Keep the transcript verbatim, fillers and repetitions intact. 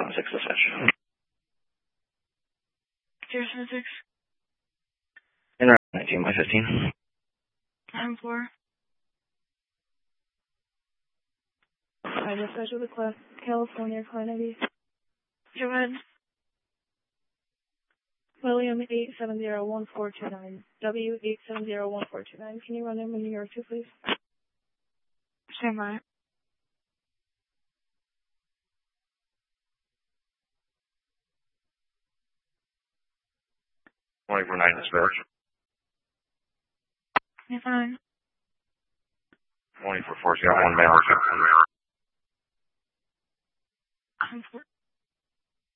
seven six dispatch. zero seven six. In nineteen by fifteen. nine four. I dispatch with the class California Client I D. Go ahead. William eight seven zero one four two nine. W eight seven zero one four two nine. Can you run him in New York too, please? Stand by. twenty-four nine dispatch. You're fine. twenty-four four zero one man. I'm four.